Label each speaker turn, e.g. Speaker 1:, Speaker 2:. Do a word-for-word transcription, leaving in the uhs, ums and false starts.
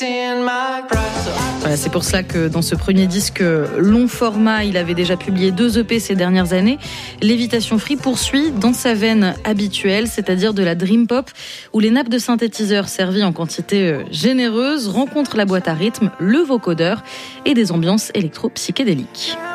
Speaker 1: Voilà, c'est pour cela que dans ce premier disque long format, il avait déjà publié deux E P ces dernières années. Lévitation Free poursuit dans sa veine habituelle, c'est-à-dire de la dream pop, où les nappes de synthétiseurs servies en quantité généreuse rencontrent la boîte à rythme, le vocodeur et des ambiances électro-psychédéliques.